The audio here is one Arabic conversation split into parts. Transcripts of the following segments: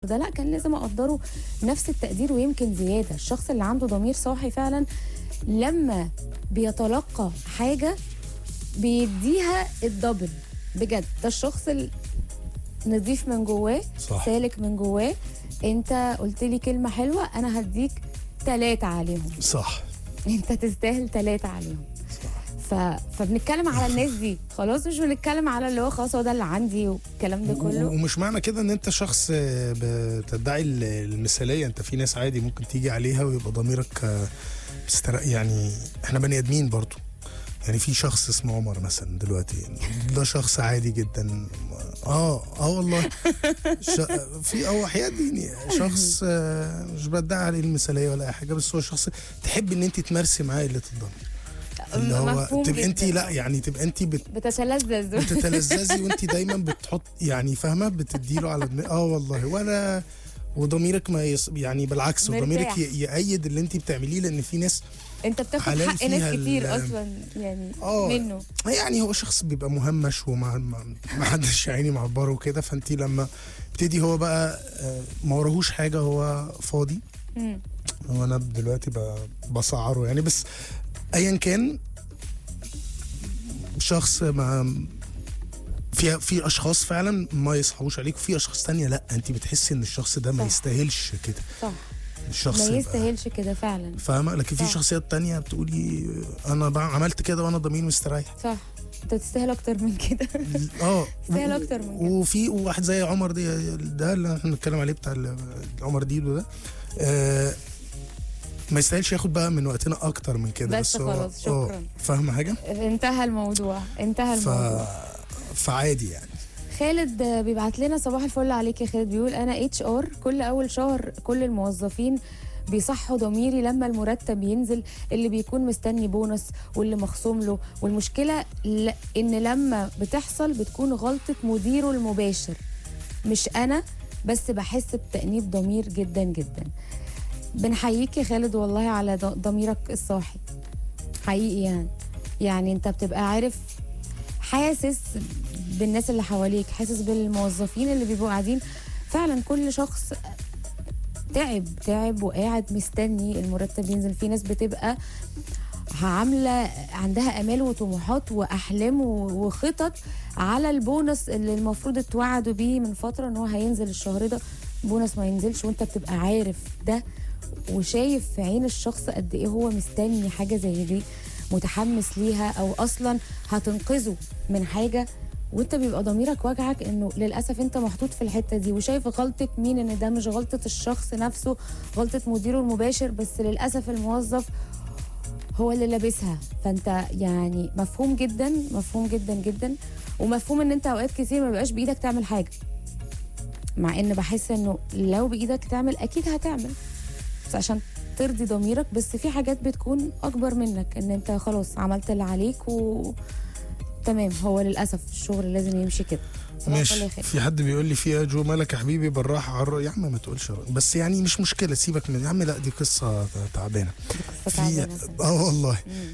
ده لا، كان لازم اقدره نفس التقدير ويمكن زياده. الشخص اللي عنده ضمير صاحي فعلا لما بيتلقى حاجه بيديها الدبل بجد. ده الشخص نضيف من جواه، صح. سالك من جواه. انت قلت لي كلمه حلوه، انا هديك 3 عليهم. صح. انت تستاهل 3 عليهم. فبنتكلم على الناس دي، خلاص مش بنتكلم على اللي هو خلاص هو ده اللي عندي والكلام ده كله. ومش معنى كده ان انت شخص بتدعي المثاليه. انت في ناس عادي ممكن تيجي عليها ويبقى ضميرك يعني احنا بني ادمين برضو. يعني في شخص اسمه عمر مثلا دلوقتي، ده شخص عادي جدا. والله في حياة ديني شخص مش بدعي عليه المثاليه ولا اي حاجه، بس هو شخص تحب ان انت تمارسي معاه قله الضمير، اللي هو تبقى انت لا يعني تبقى انت بتتلذذي وانت دايما بتحط يعني فاهمه بتديله على والله ولا وضميرك ما يعني بالعكس وضميرك يأيد اللي انت بتعمليه، لان في ناس انت بتاخد حق ناس كتير اصلا يعني منه. يعني هو شخص بيبقى مهمش وما حدش يعني معبره كده، فانت لما ابتدي هو بقى ما وراهوش حاجه، هو فاضي. وانا دلوقتي بسعره يعني، بس ايا كان شخص ما في اشخاص فعلا ما يصحوش عليك، وفي اشخاص تانية لا انت بتحسي ان الشخص ده ما يستاهلش كده. صح، الشخص ما يستاهلش كده فعلا، فاهمه. لكن في شخصيات تانية بتقولي انا عملت كده وانا ضميري مستريح. صح، انت تستاهل اكتر من كده. تستاهل اكتر من كده. وفي واحد زي عمر ده اللي احنا بنتكلم عليه بتاع عمر ديدو ده، ما يستاهلش ياخد بقى من وقتنا اكتر من كده. بس خلاص شكرا. فاهمه حاجه؟ انتهى الموضوع. فعادي يعني. خالد بيبعت لنا صباح الفل عليك يا خالد، بيقول انا HR كل اول شهر كل الموظفين بيصحوا ضميري لما المرتب ينزل، اللي بيكون مستني بونص واللي مخصوم له، والمشكله ان لما بتحصل بتكون غلطه مديره المباشر مش انا، بس بحس بتأنيب ضمير جدا جدا. بنحييك يا خالد والله على ضميرك الصاحي حقيقي. يعني انت بتبقى عارف، حاسس بالناس اللي حواليك، حاسس بالموظفين اللي بيبقوا قاعدين فعلا. كل شخص تعب وقاعد مستني المرتب ينزل. في ناس بتبقى عامله عندها امال وطموحات واحلام وخطط على البونص اللي المفروض اتوعدوا بيه من فتره ان هو هينزل الشهر ده، بونص ما ينزلش، وانت بتبقى عارف ده وشايف في عين الشخص قد ايه هو مستني حاجه زي دي، متحمس ليها او اصلا هتنقذه من حاجه، وانت بيبقى ضميرك وجعك انه للاسف انت محطوط في الحته دي، وشايف غلطه مين، ان ده مش غلطه الشخص نفسه، غلطه مديره المباشر، بس للاسف الموظف هو اللي لابسها. فانت يعني مفهوم جدا جدا، ومفهوم ان انت اوقات كتير ما بقاش بايدك تعمل حاجه، مع ان بحس انه لو بايدك تعمل اكيد هتعمل، بس عشان ترضي ضميرك. بس في حاجات بتكون اكبر منك، ان انت خلاص عملت اللي عليك تمام. هو للاسف الشغل لازم يمشي كده. ماشي. في حد بيقول لي فيها جو مالك يا حبيبي بالراحه يا عم ما تقولش بس يعني مش مشكله، سيبك من يا عم. لا دي قصه تعبانه. والله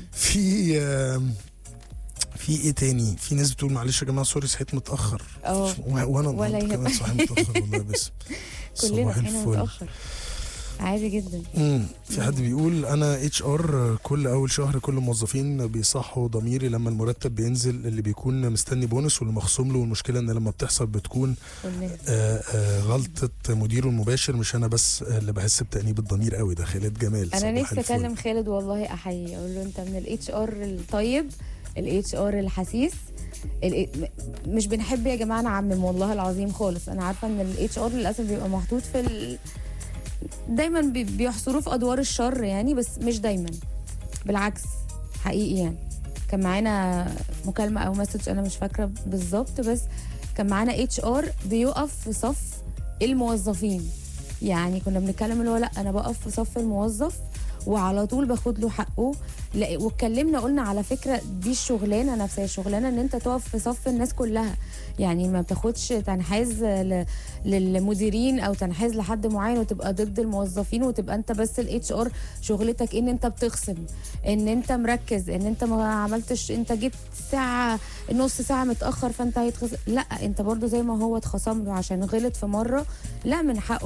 في ايه تاني؟ في ناس بتقول معلش يا جماعه سوري صحيت متاخر. وانا كمان صحيت متاخر والله، بس كلنا صحينا متاخر عادي جدا. في حد بيقول انا HR كل اول شهر كل الموظفين بيصحوا ضميري لما المرتب بينزل، اللي بيكون مستني بونص واللي مخصوم له، والمشكله ان لما بتحصل بتكون غلطه مديره المباشر مش انا بس اللي بحس بتأنيب الضمير قوي. ده خالد جمال. انا نفسي اكلم خالد والله احيي، اقول له انت من الHR الطيب، الHR الحسيس. مش بنحب يا جماعه نعمم والله العظيم خالص. انا عارفه ان الHR للاسف بيبقى محطوط في دايما بيحصروه في ادوار الشر يعني، بس مش دايما، بالعكس حقيقي. يعني كان معانا مكالمه او مسج انا مش فاكره بالظبط، بس كان معانا HR بيقف في صف الموظفين. يعني كنا بنتكلم اللي هو لا انا بقف في صف الموظف وعلى طول باخد له حقه. واتكلمنا قلنا على فكره دي الشغلانه نفسها، الشغلانه ان انت تقف في صف الناس كلها، يعني ما بتاخدش تنحاز للمديرين او تنحاز لحد معين وتبقى ضد الموظفين وتبقى انت بس HR شغلتك ان انت بتخصم، ان انت مركز، ان انت ما عملتش، انت جيت ساعه نص ساعه متاخر فانت هيتخصم. لا، انت برضو زي ما هو اتخصم له عشان غلط في مره، لا من حقه